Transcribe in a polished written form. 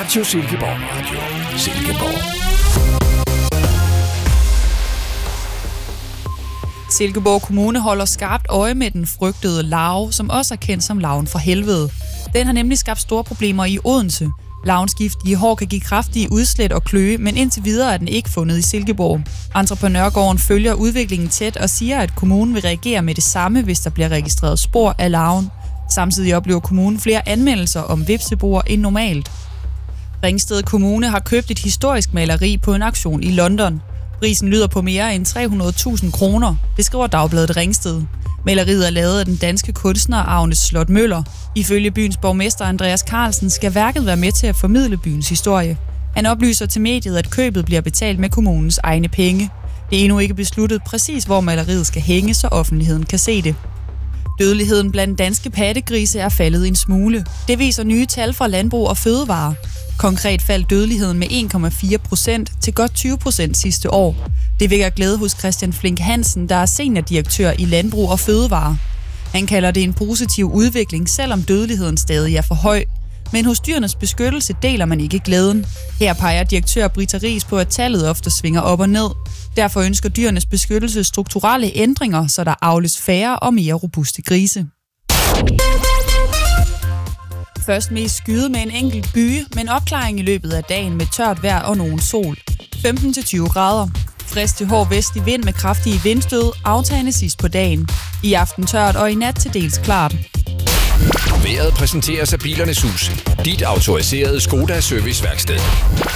Radio Silkeborg Radio. Silkeborg. Silkeborg Kommune holder skarpt øje med den frygtede larve, som også er kendt som larven fra helvede. Den har nemlig skabt store problemer i Odense. Larvens giftige hår kan give kraftige udslæt og kløe, men indtil videre er den ikke fundet i Silkeborg. Entreprenørgården følger udviklingen tæt og siger, at kommunen vil reagere med det samme, hvis der bliver registreret spor af larven. Samtidig oplever kommunen flere anmeldelser om hvepseboer end normalt. Ringsted Kommune har købt et historisk maleri på en auktion i London. Prisen lyder på mere end 300.000 kroner, det skriver Dagbladet Ringsted. Maleriet er lavet af den danske kunstner Agnes Slot Møller. Ifølge byens borgmester Andreas Carlsen skal værket være med til at formidle byens historie. Han oplyser til mediet, at købet bliver betalt med kommunens egne penge. Det er endnu ikke besluttet præcis, hvor maleriet skal hænge, så offentligheden kan se det. Dødeligheden blandt danske pattegrise er faldet en smule. Det viser nye tal fra Landbrug og Fødevare. Konkret faldt dødeligheden med 1,4% til godt 20% sidste år. Det vækker glæde hos Christian Flink Hansen, der er seniordirektør i Landbrug og Fødevare. Han kalder det en positiv udvikling, selvom dødeligheden stadig er for høj. Men hos Dyrenes Beskyttelse deler man ikke glæden. Her peger direktør Britta Riis på, at tallet ofte svinger op og ned. Derfor ønsker Dyrenes Beskyttelse strukturelle ændringer, så der avles færre og mere robuste grise. Først mest skyde med en enkelt byge, men opklaring i løbet af dagen med tørt vejr og nogen sol. 15-20 grader. Frisk til hård vestlig vind med kraftige vindstød, aftagende sidst på dagen. I aften tørt og i nat til dels klart. Vejret præsenteres af Bilernes Hus. Dit autoriserede Skoda serviceværksted.